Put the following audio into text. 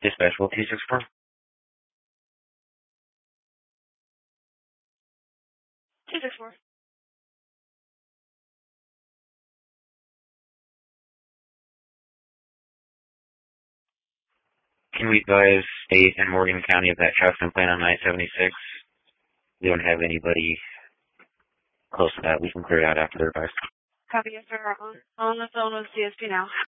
Dispatch, what 264? Can we advise State and Morgan County of that traffic plan on I-76? We don't have anybody close to that. We can clear it out after the advice. Copy, yes, sir. On the phone with CSP now.